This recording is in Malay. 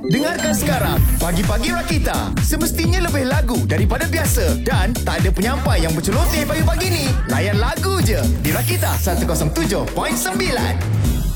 Dengarkan sekarang Pagi-Pagi Rakita. Semestinya lebih lagu daripada biasa. Dan tak ada penyampai yang berceloteh pagi-pagi ni. Layan lagu je di Rakita 107.9.